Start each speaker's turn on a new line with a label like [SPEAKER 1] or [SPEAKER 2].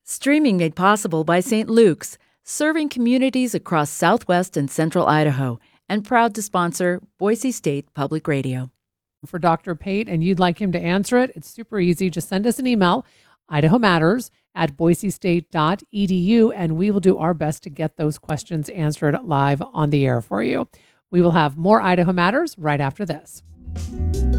[SPEAKER 1] Streaming made possible by St. Luke's, serving communities across southwest and central Idaho, and proud to sponsor Boise State Public Radio.
[SPEAKER 2] For Dr. Pate and you'd like him to answer it, it's super easy. Just send us an email, idahomatters@boisestate.edu, and we will do our best to get those questions answered live on the air for you. We will have more Idaho Matters right after this.